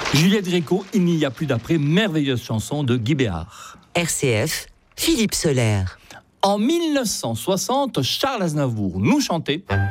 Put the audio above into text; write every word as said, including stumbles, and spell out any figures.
Juliette Gréco, Il n'y a plus d'après, merveilleuse chanson de Guy Béard. R C F, Philippe Soler. En mille neuf cent soixante, Charles Aznavour nous chantait